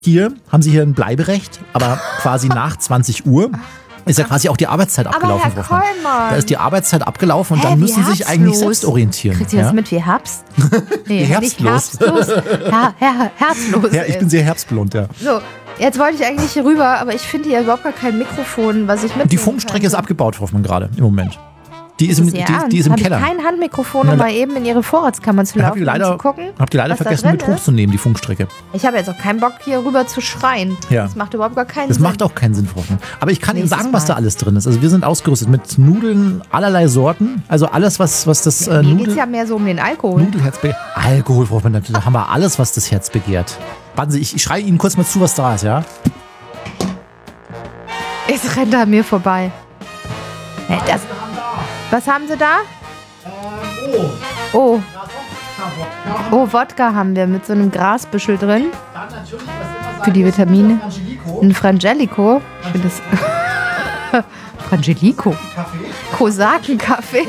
Hier haben Sie hier ein Bleiberecht, aber quasi nach 20 Uhr ist ja quasi auch die Arbeitszeit abgelaufen. Aber Herr Kollmann. Da ist die Arbeitszeit abgelaufen und dann müssen Sie sich eigentlich selbst orientieren. Kriegt ihr das mit wie Herbst? Nee, herbstlos. Nicht herbstlos. Herzlos. Ja, ich bin sehr herbstblond, ja. So, jetzt wollte ich eigentlich hier rüber, aber ich finde hier überhaupt gar kein Mikrofon, was ich mitnehmen Die Funkstrecke ist abgebaut, Frau Hoffmann, gerade im Moment. Die ist im Keller. Ich kein Handmikrofon, um mal eben in Ihre Vorratskammer zu laufen und zu gucken. Habt ihr leider vergessen, mit hochzunehmen, die Funkstrecke. Ich habe jetzt auch keinen Bock, hier rüber zu schreien. Ja. Das macht überhaupt gar keinen Sinn. Das macht auch keinen Sinn, Frau Hoffmann. Aber ich kann Ihnen sagen, was da alles drin ist. Also wir sind ausgerüstet mit Nudeln allerlei Sorten. Also alles, was das Mir geht es ja mehr so um den Alkohol. Nudelherz begehrt. Alkohol, Frau Hoffmann, da haben wir alles, was das Herz begehrt. Warten Sie, ich schreie Ihnen kurz mal zu, was da ist, ja? Es rennt an mir vorbei. Was haben Sie da? Oh, Wodka haben wir mit so einem Grasbüschel drin. Für die Vitamine. Ein Frangelico. Ich finde das. Frangelico? Kosakenkaffee.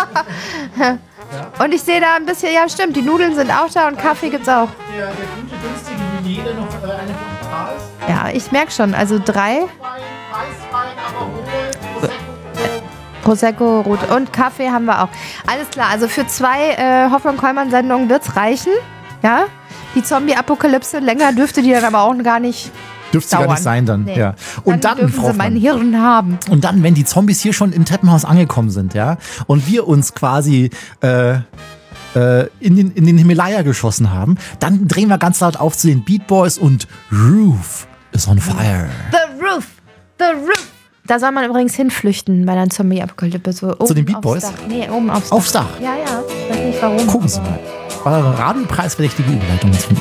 Und ich sehe da ein bisschen, ja stimmt, die Nudeln sind auch da und Kaffee gibt's auch. Der gute, günstige, wie jeder noch eine da ist. Ja, ich merke schon, also 3. Prosecco, Rot und Kaffee haben wir auch. Alles klar, also für 2 Hoffmann-Kollmann-Sendungen wird's reichen. Ja, die Zombie-Apokalypse, länger dürfte die dann aber auch gar nicht Dürfte gar nicht sein dann. Nee. Ja. Und dann dürfen Frau Sie mein Hoffmann, Hirn haben. und dann, wenn die Zombies hier schon im Treppenhaus angekommen sind, ja, und wir uns quasi in den Himalaya geschossen haben, dann drehen wir ganz laut auf zu den Beat Boys und Roof is on fire. The roof. Da soll man übrigens hinflüchten bei einer Zombie-Apokalypse. So Zu den Beat aufs Boys? Dach. Nee, oben aufs Dach. Aufs Dach. Ja, ja. Ich weiß nicht warum. Gucken Sie mal. War radiopreisverdächtige Überleitung jetzt von